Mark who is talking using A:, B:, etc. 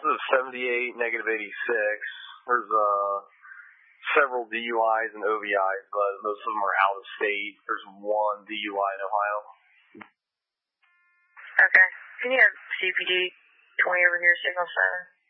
A: positive 78, negative 86. There's several DUIs and OVIs, but most of them are out of state. There's one DUI in Ohio.
B: Okay. Can you have CPD 20 over here, Signal 7?